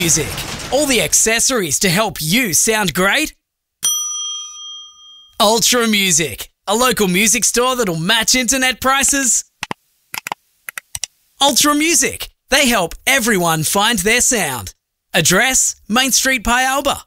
Music. All the accessories to help you sound great. Ultra Music, a local music store that'll match internet prices. Ultra Music, they help everyone find their sound. Address, Main Street, Pialba.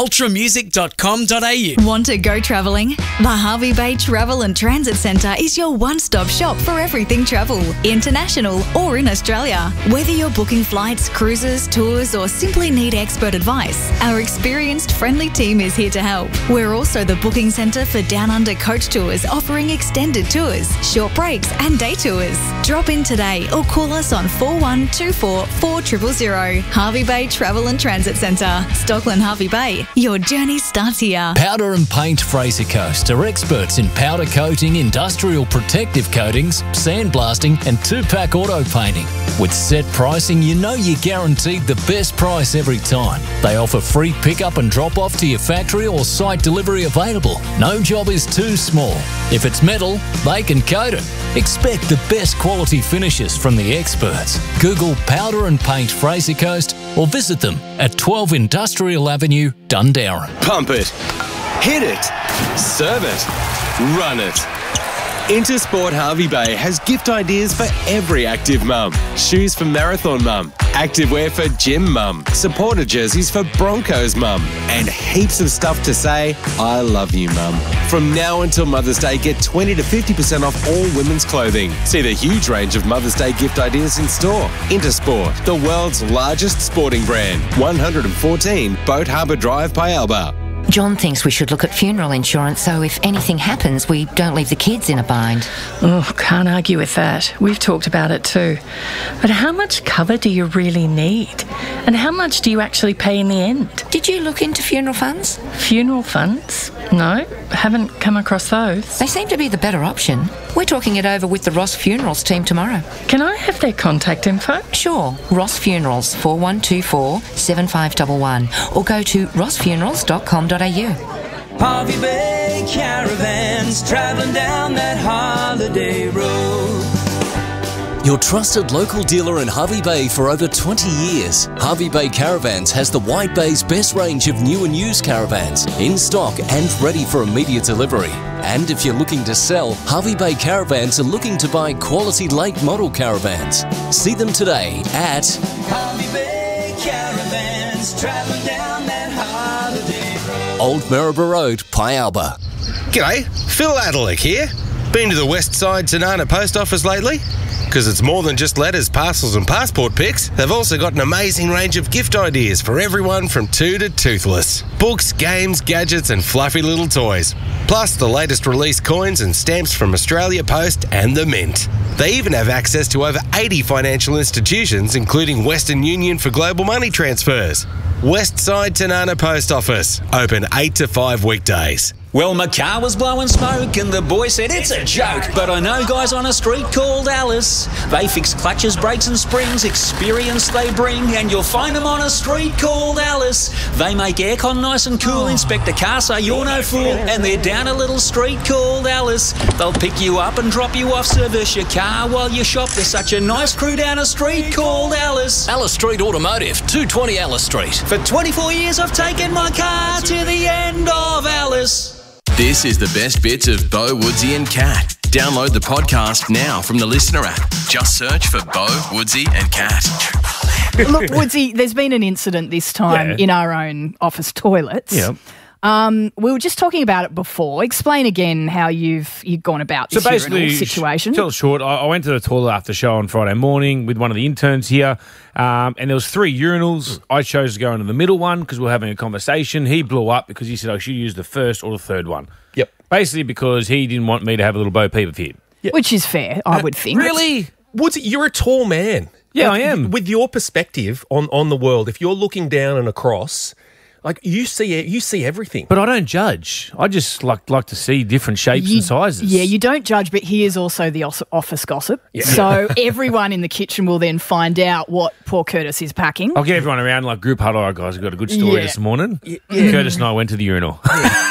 ultramusic.com.au. Want to go travelling? The Harvey Bay Travel and Transit Centre is your one-stop shop for everything travel, international or in Australia. Whether you're booking flights, cruises, tours or simply need expert advice, our experienced, friendly team is here to help. We're also the booking centre for Down Under coach tours, offering extended tours, short breaks and day tours. Drop in today or call us on 4124 4000. Harvey Bay Travel and Transit Centre, Stockland, Harvey Bay. Your journey starts here. Powder and Paint Fraser Coast are experts in powder coating, industrial protective coatings, sandblasting and two-pack auto painting. With set pricing, you know you're guaranteed the best price every time. They offer free pickup and drop-off to your factory or site delivery available. No job is too small. If it's metal, they can coat it. Expect the best quality finishes from the experts. Google Powder and Paint Fraser Coast or visit them at 12 Industrial Avenue, Dundarren. Pump it, hit it, serve it, run it. Intersport Harvey Bay has gift ideas for every active mum. Shoes for marathon mum, activewear for gym mum, supporter jerseys for Broncos mum, and heaps of stuff to say, I love you mum. From now until Mother's Day, get 20 to 50% off all women's clothing. See the huge range of Mother's Day gift ideas in store. Intersport, the world's largest sporting brand. 114 Boat Harbour Drive, Pialba. John thinks we should look at funeral insurance so if anything happens, we don't leave the kids in a bind. Oh, can't argue with that. We've talked about it too. But how much cover do you really need? And how much do you actually pay in the end? Did you look into funeral funds? Funeral funds? No, haven't come across those. They seem to be the better option. We're talking it over with the Ross Funerals team tomorrow. Can I have their contact info? Sure. Ross Funerals, 4124 7511. Or go to rossfunerals.com.au. Harvey Bay Caravans, travelling down that holiday road. Your trusted local dealer in Harvey Bay for over 20 years. Harvey Bay Caravans has the White Bay's best range of new and used caravans in stock and ready for immediate delivery. And if you're looking to sell, Harvey Bay Caravans are looking to buy quality late model caravans. See them today at Harvey Bay Caravans, travelling down that holiday road. Old Maryborough Road, Pialba. G'day, Phil Adelick here. Been to the West Side Tanana Post Office lately? Because it's more than just letters, parcels and passport pics. They've also got an amazing range of gift ideas for everyone from 2 to toothless. Books, games, gadgets and fluffy little toys. Plus the latest release coins and stamps from Australia Post and the Mint. They even have access to over 80 financial institutions, including Western Union for global money transfers. West Side Tanana Post Office, open 8 to 5 weekdays. Well, my car was blowing smoke and the boy said it's a joke. But I know guys on a street called Alice. They fix clutches, brakes and springs, experience they bring. And you'll find them on a street called Alice. They make aircon nice and cool, inspect the car so you're no fool. And they're down a little street called Alice. They'll pick you up and drop you off, service your car while you shop. There's such a nice crew down a street called Alice. Alice Street Automotive, 220 Alice Street. For 24 years I've taken my car to the end of Alice. This is the best bits of Bo, Woodsy and Cat. Download the podcast now from the Listener app. Just search for Bo, Woodsy and Cat. Look, Woodsy, there's been an incident this time in our own office toilets. Yeah. We were just talking about it before. Explain again how you've gone about this urinal situation. Tell it short, I went to the toilet after the show on Friday morning with one of the interns here, and there was 3 urinals. I chose to go into the middle one because we were having a conversation. He blew up because he said I should use the first or the third one. Yep. Basically because he didn't want me to have a little Bo Peep fit. Yep. Which is fair, I would think. Really? Woodsy, you're a tall man. Yeah, I am. With your perspective on the world, if you're looking down and across, like you see everything. But I don't judge. I just like to see different shapes and sizes. Yeah, you don't judge, but he is also the office gossip. Yeah. So everyone in the kitchen will then find out what poor Curtis is packing. I'll get everyone around like group huddle. All right, guys, we've got a good story this morning. Yeah. Curtis and I went to the urinal.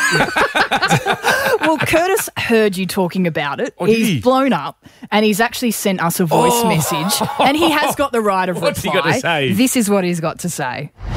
Well, Curtis heard you talking about it. Oh, did he's he? blown up and he's actually sent us a voice message and he has got the right of reply. What's he got to say? This is what he's got to say.